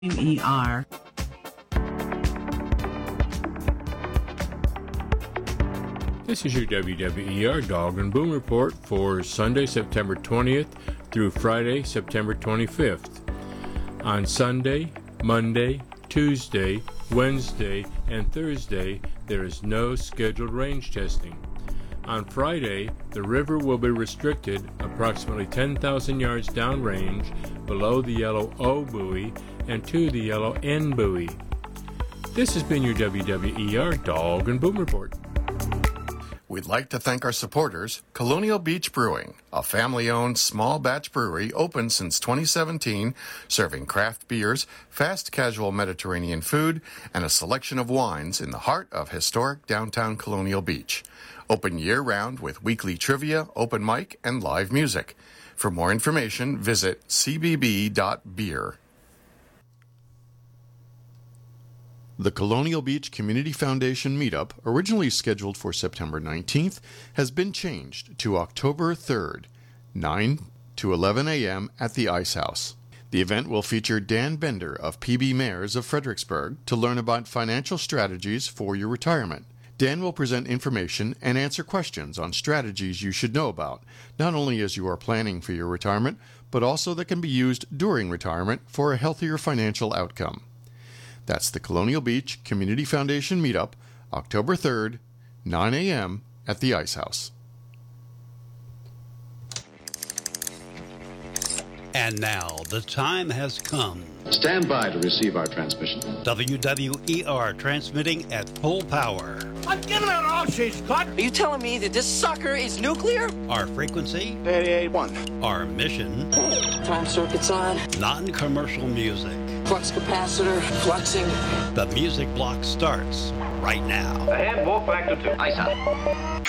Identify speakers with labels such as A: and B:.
A: WER.
B: This is your WWER Dog and Boom Report for Sunday, September 20th through Friday, September 25th. On Sunday, Monday, Tuesday, Wednesday, and Thursday, there is no scheduled range testing. On Friday, the river will be restricted approximately 10,000 yards downrange below the yellow O buoy and to the yellow N buoy. This has been your WWER Dog and Boom Report.
C: We'd like to thank our supporters, Colonial Beach Brewing, a family-owned small batch brewery open since 2017, serving craft beers, fast casual Mediterranean food, and a selection of wines in the heart of historic downtown Colonial Beach. Open year-round with weekly trivia, open mic, and live music. For more information, visit cbb.beer. The Colonial Beach Community Foundation meetup, originally scheduled for September 19th, has been changed to October 3rd, 9 to 11 a.m. at the Ice House. The event will feature Dan Bender of PB Mayors of Fredericksburg to learn about financial strategies for your retirement. Dan will present information and answer questions on strategies you should know about, not only as you are planning for your retirement, but also that can be used during retirement for a healthier financial outcome. That's the Colonial Beach Community Foundation meetup, October 3rd, 9 a.m. at the Ice House.
D: And now the time has come.
E: Stand by to receive our transmission.
D: WWER transmitting at full power.
F: I'm giving it all she's got.
G: Are you telling me that this sucker is nuclear?
D: Our frequency.
E: 88.1.
D: Our mission.
G: Time circuit's on.
D: Non-commercial music.
G: Flux capacitor, fluxing.
D: The music block starts right now.
H: Ahead, warp factor 2. Ice out.